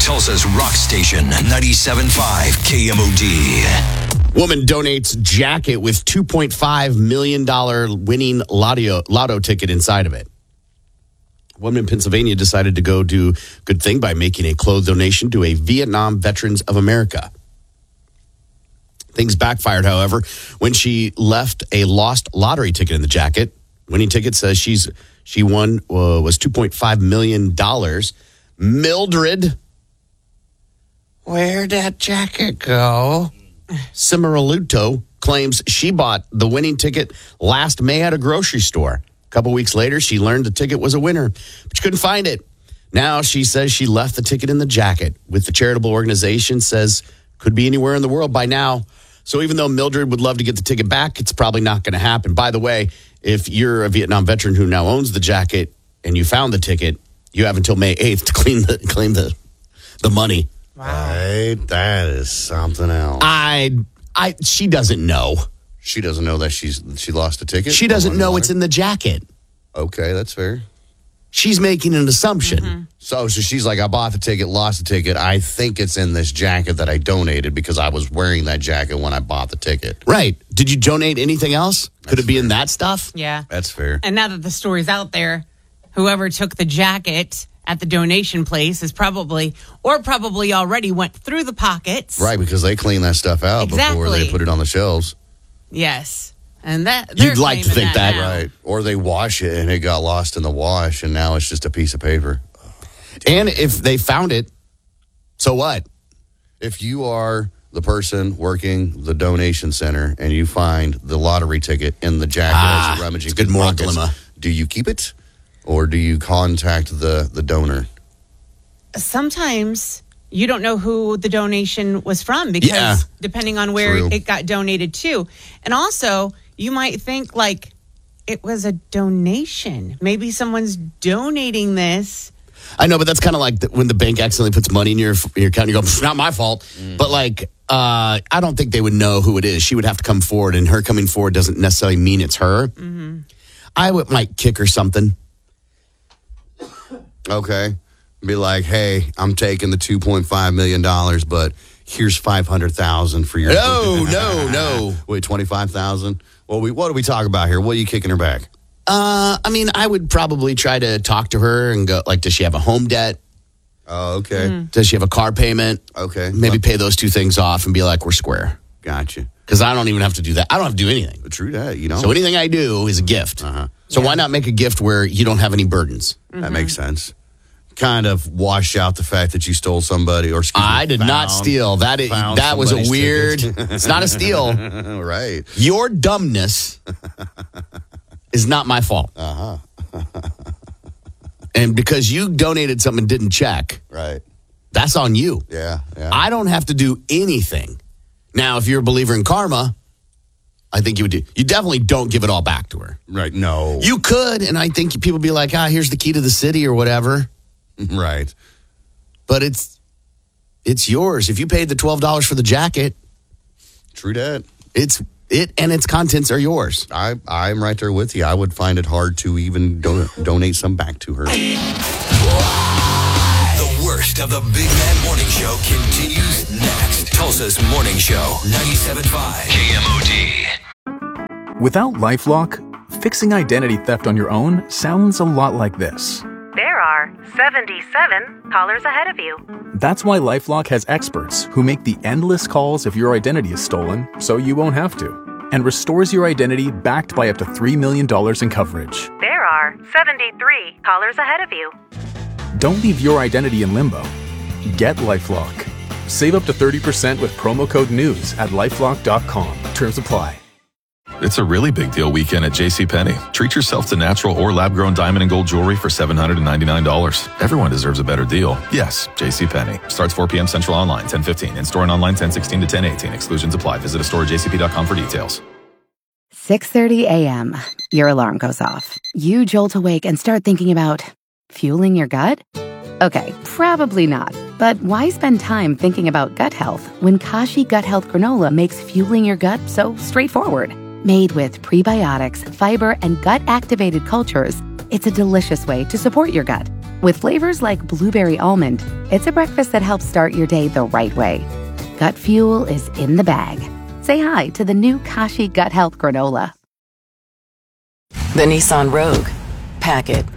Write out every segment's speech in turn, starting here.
Tulsa's rock station, 97.5 KMOD. Woman donates jacket with $2.5 million winning lotto ticket inside of it. Woman in Pennsylvania decided to go do good thing by making a clothes donation to a Vietnam Veterans of America. Things backfired, however, when she left a lost lottery ticket in the jacket. Winning ticket says she won was $2.5 million. Mildred, where'd that jacket go? Cimarulo claims she bought the winning ticket last May at a grocery store. A couple weeks later, she learned the ticket was a winner, but she couldn't find it. Now she says she left the ticket in the jacket with the charitable organization, says could be anywhere in the world by now. So even though Mildred would love to get the ticket back, it's probably not going to happen. By the way, if you're a Vietnam veteran who now owns the jacket and you found the ticket, you have until May 8th to claim the money. Wow. Right, that is something else. She doesn't know. She doesn't know that she lost a ticket? She doesn't know it's in the jacket. Okay, that's fair. She's making an assumption. Mm-hmm. So she's like, I bought the ticket, lost the ticket. I think it's in this jacket that I donated because I was wearing that jacket when I bought the ticket. Right. Did you donate anything else? Could it be in that stuff? Yeah. That's fair. And now that the story's out there, whoever took the jacket at the donation place is probably already went through the pockets. Right, because they clean that stuff out before they put it on the shelves. Yes. And that you'd like to think that, right? Or they wash it and it got lost in the wash, and now it's just a piece of paper. And if they found it, so what? If you are the person working the donation center and you find the lottery ticket in the jacket as you're rummaging, good moral dilemma. Do you keep it, or do you contact the donor? Sometimes you don't know who the donation was from because depending on where it got donated to, and also. You might think like it was a donation. Maybe someone's donating this. I know, but that's kind of like when the bank accidentally puts money in your account. You go, it's not my fault. Mm. But like, I don't think they would know who it is. She would have to come forward, and her coming forward doesn't necessarily mean it's her. Mm-hmm. I might kick her something. Okay. Be like, hey, I'm taking the $2.5 million, but here's $500,000 for your... No. Wait, $25,000? Well, what do we talk about here? What are you kicking her back? I would probably try to talk to her and go, like, does she have a home debt? Oh, okay. Mm. Does she have a car payment? Okay. Maybe pay those two things off and be like, we're square. Gotcha. Because I don't even have to do that. I don't have to do anything. True that, you know. So anything I do is a gift. Uh-huh. So why not make a gift where you don't have any burdens? Mm-hmm. That makes sense. Kind of wash out the fact that you stole somebody or I did not steal. That was a weird. It's not a steal. Right. Your dumbness is not my fault. And because you donated something and didn't check, right? That's on you. Yeah. I don't have to do anything. Now, if you're a believer in karma, I think you would do. You definitely don't give it all back to her. Right. No. You could, and I think people would be like, here's the key to the city or whatever. Right. But it's yours. If you paid the $12 for the jacket. True that. It and its contents are yours. I'm right there with you. I would find it hard to even donate some back to her. The worst of the Big Man Morning Show continues next. Tulsa's Morning Show, 97.5 KMOD. Without LifeLock, fixing identity theft on your own sounds a lot like this. There are 77 callers ahead of you. That's why LifeLock has experts who make the endless calls if your identity is stolen, so you won't have to, and restores your identity backed by up to $3 million in coverage. There are 73 callers ahead of you. Don't leave your identity in limbo. Get LifeLock. Save up to 30% with promo code NEWS at LifeLock.com. Terms apply. It's a really big deal weekend at JCPenney. Treat yourself to natural or lab-grown diamond and gold jewelry for $799. Everyone deserves a better deal. Yes, JCPenney. Starts 4 p.m. Central online, 10:15. In-store and online, 10:16 to 10:18. Exclusions apply. Visit a store at jcp.com for details. 6:30 a.m. Your alarm goes off. You jolt awake and start thinking about fueling your gut? Okay, probably not. But why spend time thinking about gut health when Kashi Gut Health Granola makes fueling your gut so straightforward? Made with prebiotics, fiber, and gut-activated cultures, it's a delicious way to support your gut. With flavors like blueberry almond, it's a breakfast that helps start your day the right way. Gut Fuel is in the bag. Say hi to the new Kashi Gut Health Granola. The Nissan Rogue. Pack it.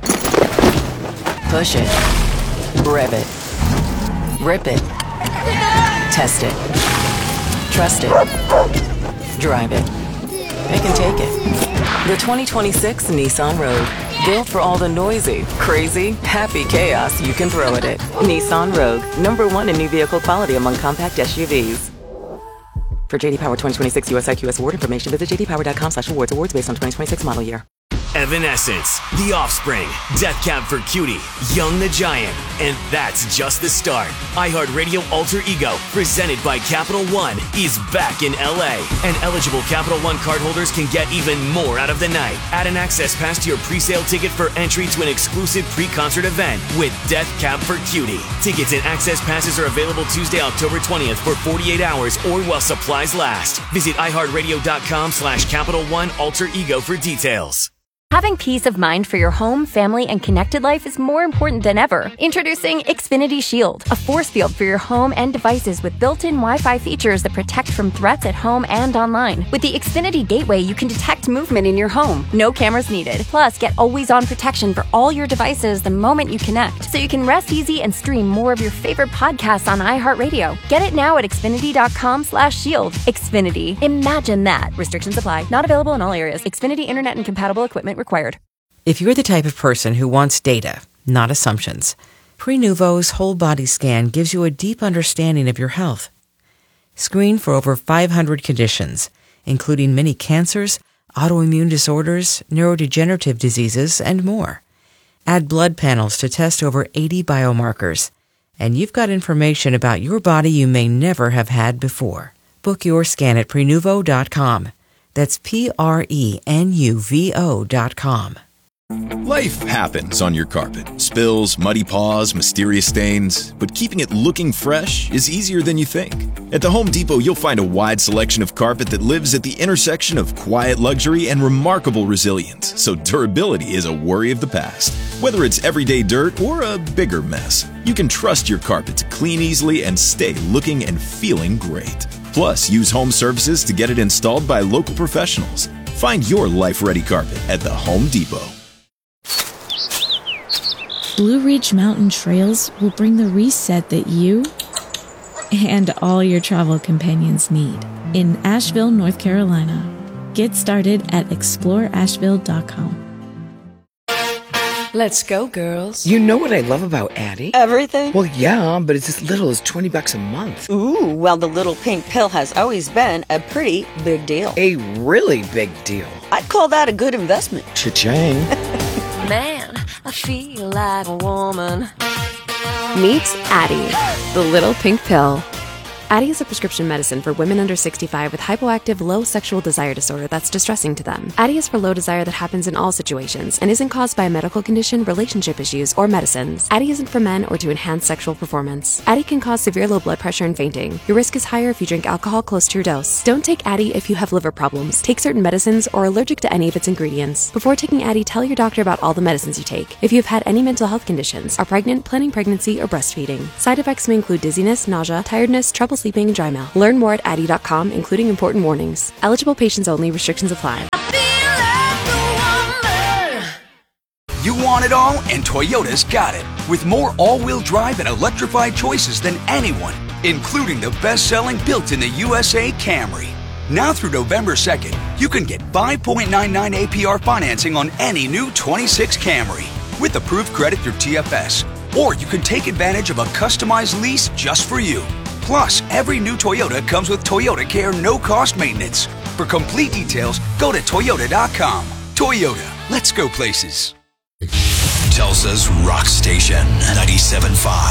Push it. Rev it. Rip it. Test it. Trust it. Drive it. Pick and take it. The 2026 Nissan Rogue. Built for all the noisy, crazy, happy chaos you can throw at it. Nissan Rogue. #1 in new vehicle quality among compact SUVs. For JD Power 2026 US IQS award information, visit jdpower.com/awards. Awards based on 2026 model year. Evanescence, The Offspring, Death Cab for Cutie, Young the Giant, and that's just the start. iHeartRadio Alter Ego, presented by Capital One, is back in LA, and eligible Capital One cardholders can get even more out of the night. Add an access pass to your pre-sale ticket for entry to an exclusive pre-concert event with Death Cab for Cutie. Tickets and access passes are available Tuesday, October 20th for 48 hours or while supplies last. Visit iHeartRadio.com/Capital One Alter Ego for details. Having peace of mind for your home, family, and connected life is more important than ever. Introducing Xfinity Shield, a force field for your home and devices with built-in Wi-Fi features that protect from threats at home and online. With the Xfinity Gateway, you can detect movement in your home. No cameras needed. Plus, get always-on protection for all your devices the moment you connect, so you can rest easy and stream more of your favorite podcasts on iHeartRadio. Get it now at Xfinity.com/shield. Xfinity. Imagine that. Restrictions apply. Not available in all areas. Xfinity Internet and compatible equipment required. If you're the type of person who wants data, not assumptions, Prenuvo's whole body scan gives you a deep understanding of your health. Screen for over 500 conditions, including many cancers, autoimmune disorders, neurodegenerative diseases, and more. Add blood panels to test over 80 biomarkers, and you've got information about your body you may never have had before. Book your scan at Prenuvo.com. That's Prenuvo.com. Life happens on your carpet. Spills, muddy paws, mysterious stains. But keeping it looking fresh is easier than you think. At the Home Depot, you'll find a wide selection of carpet that lives at the intersection of quiet luxury and remarkable resilience. So durability is a worry of the past. Whether it's everyday dirt or a bigger mess, you can trust your carpet to clean easily and stay looking and feeling great. Plus, use home services to get it installed by local professionals. Find your life-ready carpet at the Home Depot. Blue Ridge Mountain Trails will bring the reset that you and all your travel companions need in Asheville, North Carolina. Get started at exploreasheville.com. Let's go, girls. You know what I love about Addie? Everything? Well, yeah, but it's as little as $20 a month. Ooh, well, the little pink pill has always been a pretty big deal. A really big deal. I'd call that a good investment. Cha-ching. Man, I feel like a woman. Meet Addie, the little pink pill. Addie is a prescription medicine for women under 65 with hypoactive low sexual desire disorder that's distressing to them. Addie is for low desire that happens in all situations and isn't caused by a medical condition, relationship issues, or medicines. Addie isn't for men or to enhance sexual performance. Addie can cause severe low blood pressure and fainting. Your risk is higher if you drink alcohol close to your dose. Don't take Addie if you have liver problems, take certain medicines, or are allergic to any of its ingredients. Before taking Addie, tell your doctor about all the medicines you take. If you have had any mental health conditions, are pregnant, planning pregnancy, or breastfeeding. Side effects may include dizziness, nausea, tiredness, trouble sleeping, and dry mouth. Learn more at Addie.com, including important warnings. Eligible patients only. Restrictions apply. You want it all, and Toyota's got it. With more all-wheel drive and electrified choices than anyone, including the best-selling built-in-the-USA Camry. Now through November 2nd, you can get 5.99 APR financing on any new 26 Camry with approved credit through TFS. Or you can take advantage of a customized lease just for you. Plus, every new Toyota comes with Toyota Care no-cost maintenance. For complete details, go to Toyota.com. Toyota, let's go places. Tulsa's Rock Station 97.5